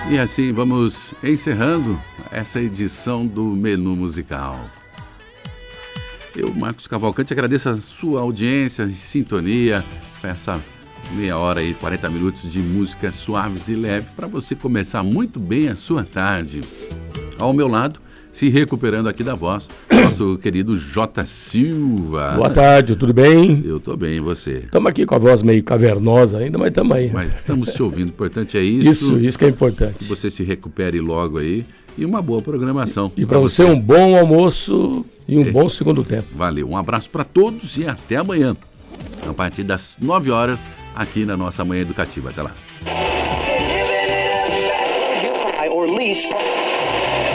E assim vamos encerrando essa edição do Menu Musical. Eu, Marcos Cavalcante, agradeço a sua audiência e sintonia para essa meia hora e 40 minutos de música suaves e leve para você começar muito bem a sua tarde. Ao meu lado, se recuperando aqui da voz, nosso querido J. Silva. Boa tarde, tudo bem? Eu tô bem, e você? Estamos aqui com a voz meio cavernosa ainda, mas estamos aí. Mas estamos te ouvindo, o importante é isso. Isso que é importante. Que você se recupere logo aí e uma boa programação. E para você um bom almoço e um bom segundo tempo. Valeu, um abraço para todos e até amanhã, a partir das 9 horas, aqui na nossa Manhã Educativa. Até lá.